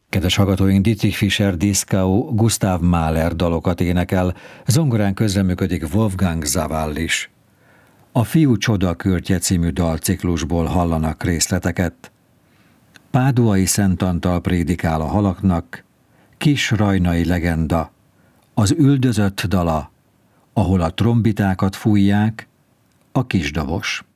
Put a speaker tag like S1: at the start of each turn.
S1: Kedves hallgatóink, Dietrich Fischer-Dieskau Gustav Mahler dalokat énekel, zongorán közreműködik Wolfgang Sawall is. A Fiú csodakürtje című dalciklusból hallanak részleteket. Páduai Szent Antal prédikál a halaknak, Kis rajnai legenda, az üldözött dala, ahol a trombitákat fújják, a kisdobos.